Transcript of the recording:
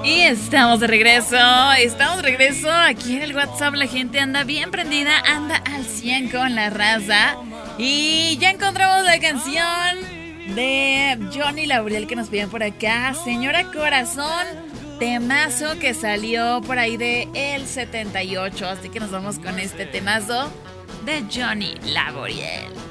Y estamos de regreso aquí en el WhatsApp. La gente anda bien prendida, anda al 100 con la raza. Y ya encontramos la canción de Johnny Laboriel que nos piden por acá. Señora Corazón, temazo que salió por ahí de el 78. Así que nos vamos con este temazo de Johnny Laboriel.